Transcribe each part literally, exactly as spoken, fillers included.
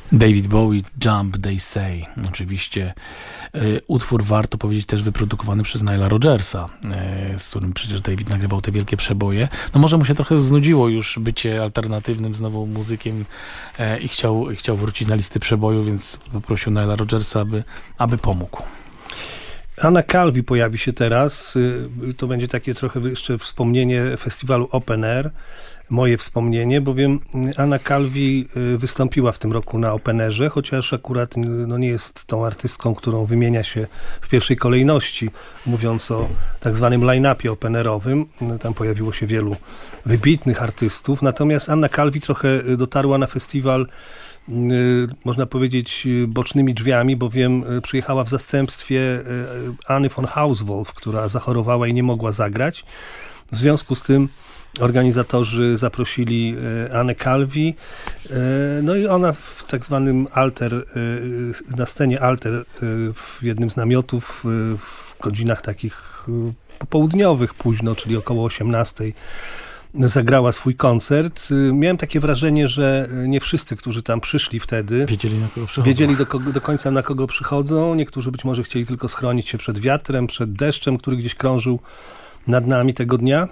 David Bowie, Jump, They Say. Oczywiście y, utwór, warto powiedzieć, też wyprodukowany przez Nila Rodgersa, y, z którym przecież David nagrywał te wielkie przeboje. No może mu się trochę znudziło już bycie alternatywnym znowu muzykiem y, i chciał, chciał wrócić na listy przeboju, więc poprosił Nila Rodgersa, aby, aby pomógł. Anna Calvi pojawi się teraz. To będzie takie trochę jeszcze wspomnienie festiwalu Open Air. Moje wspomnienie, bowiem Anna Calvi wystąpiła w tym roku na Open Airze, chociaż akurat no, nie jest tą artystką, którą wymienia się w pierwszej kolejności, mówiąc o tak zwanym line-upie open airowym. Tam pojawiło się wielu wybitnych artystów, natomiast Anna Calvi trochę dotarła na festiwal, można powiedzieć, bocznymi drzwiami, bowiem przyjechała w zastępstwie Anny von Hauswolf, która zachorowała i nie mogła zagrać. W związku z tym organizatorzy zaprosili Annę Calvi, no i ona w tak zwanym alter, na scenie alter w jednym z namiotów w godzinach takich popołudniowych późno, czyli około osiemnastej, zagrała swój koncert. Miałem takie wrażenie, że nie wszyscy, którzy tam przyszli wtedy, wiedzieli, na kogo przychodzą. Wiedzieli do, do końca, na kogo przychodzą. Niektórzy być może chcieli tylko schronić się przed wiatrem, przed deszczem, który gdzieś krążył nad nami tego dnia.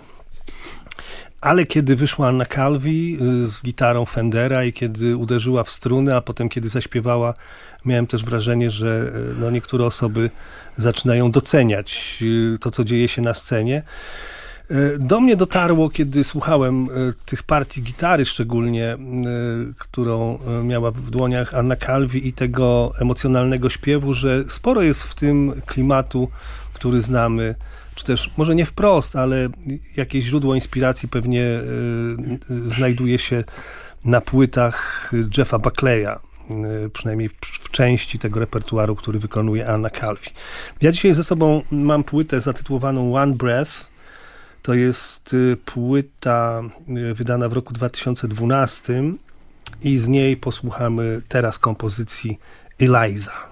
Ale kiedy wyszła Anna Calvi z gitarą Fendera i kiedy uderzyła w struny, a potem kiedy zaśpiewała, miałem też wrażenie, że no, niektóre osoby zaczynają doceniać to, co dzieje się na scenie. Do mnie dotarło, kiedy słuchałem tych partii gitary szczególnie, którą miała w dłoniach Anna Calvi i tego emocjonalnego śpiewu, że sporo jest w tym klimatu, który znamy, czy też może nie wprost, ale jakieś źródło inspiracji pewnie znajduje się na płytach Jeffa Buckleya, przynajmniej w części tego repertuaru, który wykonuje Anna Calvi. Ja dzisiaj ze sobą mam płytę zatytułowaną One Breath. To jest płyta wydana w roku dwa tysiące dwunastym i z niej posłuchamy teraz kompozycji Eliza.